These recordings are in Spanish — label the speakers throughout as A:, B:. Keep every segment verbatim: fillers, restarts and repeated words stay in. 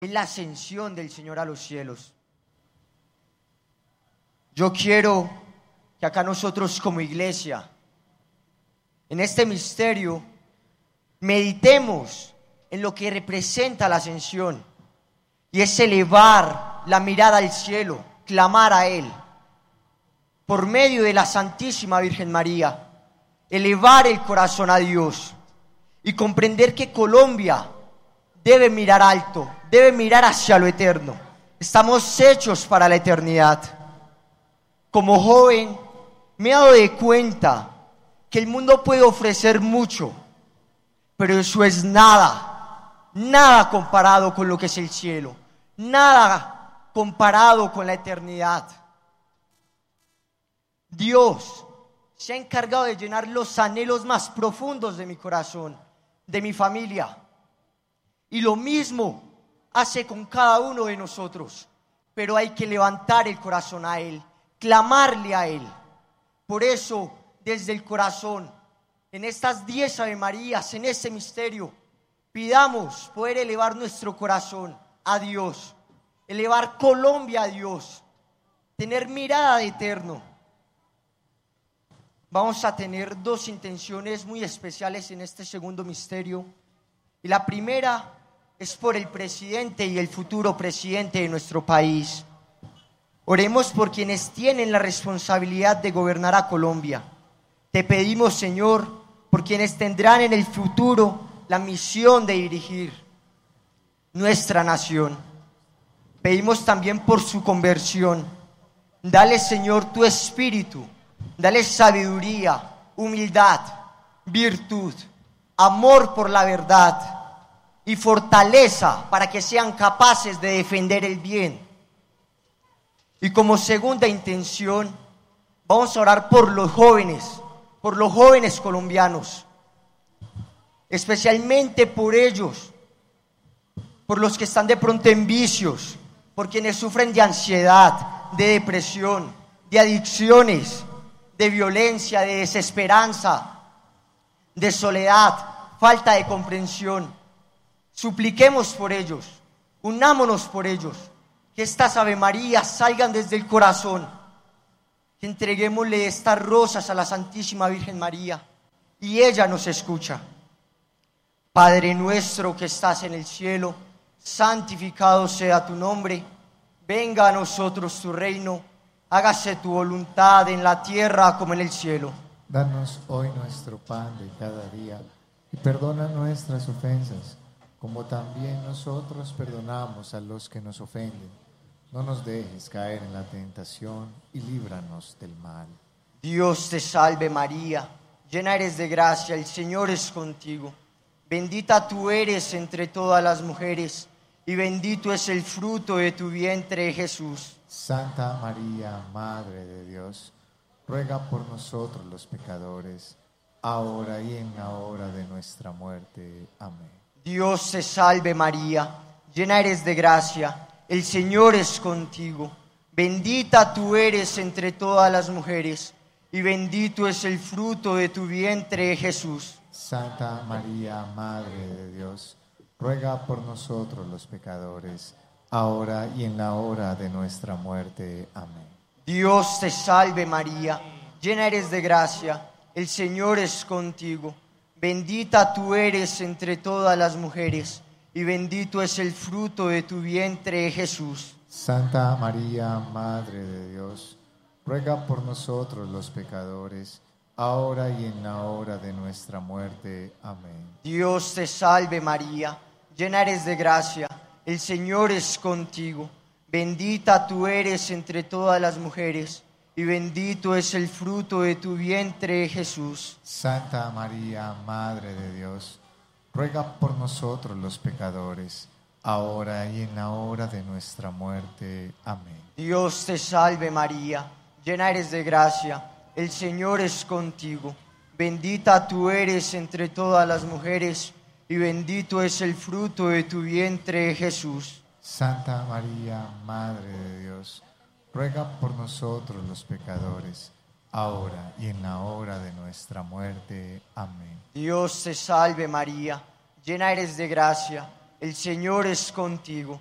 A: es la ascensión del Señor a los cielos. Yo quiero que acá nosotros como iglesia, en este misterio, meditemos en lo que representa la ascensión, y es elevar la mirada al cielo, clamar a Él, por medio de la Santísima Virgen María, elevar el corazón a Dios y comprender que Colombia debe mirar alto, debe mirar hacia lo eterno. Estamos hechos para la eternidad. Como joven me he dado de cuenta que el mundo puede ofrecer mucho, pero eso es nada, nada comparado con lo que es el cielo, nada comparado con la eternidad. Dios se ha encargado de llenar los anhelos más profundos de mi corazón, de mi familia. Y lo mismo hace con cada uno de nosotros. Pero hay que levantar el corazón a Él, clamarle a Él. Por eso, desde el corazón, en estas diez Ave Marías, en este misterio, pidamos poder elevar nuestro corazón a Dios, elevar Colombia a Dios, tener mirada de eterno. Vamos a tener dos intenciones muy especiales en este segundo misterio. Y la primera es por el presidente y el futuro presidente de nuestro país. Oremos por quienes tienen la responsabilidad de gobernar a Colombia. Te pedimos, Señor, por quienes tendrán en el futuro la misión de dirigir nuestra nación. Pedimos también por su conversión. Dale, Señor, tu espíritu. Dale sabiduría, humildad, virtud, amor por la verdad y fortaleza para que sean capaces de defender el bien. Y como segunda intención, vamos a orar por los jóvenes, por los jóvenes colombianos, especialmente por ellos, por los que están de pronto en vicios, por quienes sufren de ansiedad, de depresión, de adicciones, de violencia, de desesperanza, de soledad, falta de comprensión. Supliquemos por ellos, unámonos por ellos, que estas Ave Marías salgan desde el corazón, que entreguémosle estas rosas a la Santísima Virgen María y ella nos escucha. Padre nuestro que estás en el cielo, santificado sea tu nombre, venga a nosotros tu reino. Hágase tu voluntad en la tierra como en el cielo.
B: Danos hoy nuestro pan de cada día y perdona nuestras ofensas, como también nosotros perdonamos a los que nos ofenden. No nos dejes caer en la tentación y líbranos del mal.
A: Dios te salve María, llena eres de gracia, el Señor es contigo. Bendita tú eres entre todas las mujeres y bendito es el fruto de tu vientre, Jesús.
B: Santa María, Madre de Dios, ruega por nosotros los pecadores, ahora y en la hora de nuestra muerte. Amén.
A: Dios te salve María, llena eres de gracia, el Señor es contigo. Bendita tú eres entre todas las mujeres, y bendito es el fruto de tu vientre, Jesús.
B: Santa María, Madre de Dios, ruega por nosotros los pecadores, ahora y en la hora de nuestra muerte. Amén.
A: Dios te salve María, llena eres de gracia, el Señor es contigo. Bendita tú eres entre todas las mujeres, y bendito es el fruto de tu vientre, Jesús.
B: Santa María, Madre de Dios, ruega por nosotros los pecadores, ahora y en la hora de nuestra muerte. Amén.
A: Dios te salve María, llena eres de gracia, el Señor es contigo. Bendita tú eres entre todas las mujeres, y bendito es el fruto de tu vientre, Jesús.
B: Santa María, Madre de Dios, ruega por nosotros los pecadores, ahora y en la hora de nuestra muerte. Amén.
A: Dios te salve María, llena eres de gracia, el Señor es contigo. Bendita tú eres entre todas las mujeres, y bendito es el fruto de tu vientre, Jesús.
B: Santa María, Madre de Dios, ruega por nosotros los pecadores, ahora y en la hora de nuestra muerte. Amén.
A: Dios te salve María, llena eres de gracia, el Señor es contigo.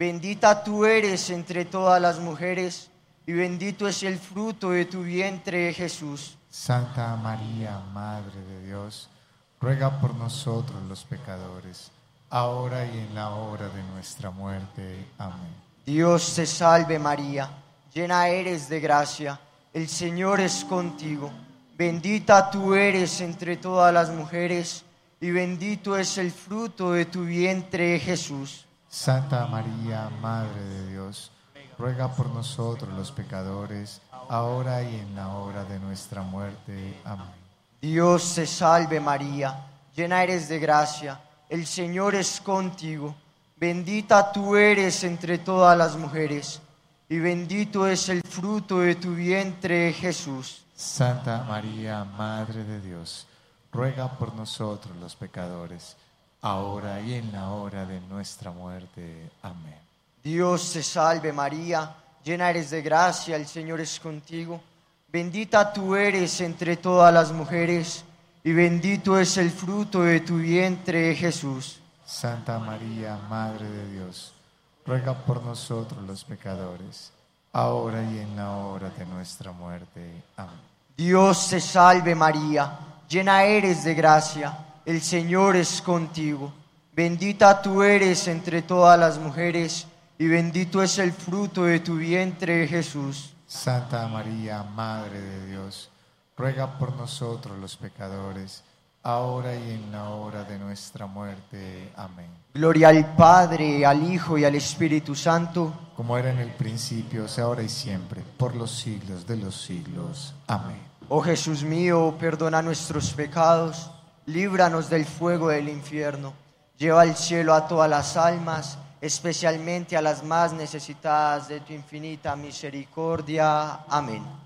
A: Bendita tú eres entre todas las mujeres, y bendito es el fruto de tu vientre, Jesús.
B: Santa María, Madre de Dios, ruega por nosotros los pecadores, ahora y en la hora de nuestra muerte. Amén.
A: Dios te salve María, llena eres de gracia, el Señor es contigo. Bendita tú eres entre todas las mujeres, y bendito es el fruto de tu vientre, Jesús.
B: Santa María, Madre de Dios, ruega por nosotros los pecadores, ahora y en la hora de nuestra muerte. Amén.
A: Dios te salve María, llena eres de gracia, el Señor es contigo. Bendita tú eres entre todas las mujeres, y bendito es el fruto de tu vientre, Jesús.
B: Santa María, Madre de Dios, ruega por nosotros los pecadores, ahora y en la hora de nuestra muerte. Amén.
A: Dios te salve María, llena eres de gracia, el Señor es contigo. Bendita tú eres entre todas las mujeres, y bendito es el fruto de tu vientre, Jesús.
B: Santa María, Madre de Dios, ruega por nosotros los pecadores, ahora y en la hora de nuestra muerte. Amén.
A: Dios te salve María, llena eres de gracia, el Señor es contigo. Bendita tú eres entre todas las mujeres, y bendito es el fruto de tu vientre, Jesús.
B: Santa María, Madre de Dios, ruega por nosotros los pecadores, ahora y en la hora de nuestra muerte. Amén.
A: Gloria al Padre, al Hijo y al Espíritu Santo,
B: como era en el principio, sea ahora y siempre, por los siglos de los siglos. Amén.
A: Oh Jesús mío, perdona nuestros pecados, líbranos del fuego del infierno, lleva al cielo a todas las almas, especialmente a las más necesitadas de tu infinita misericordia. Amén.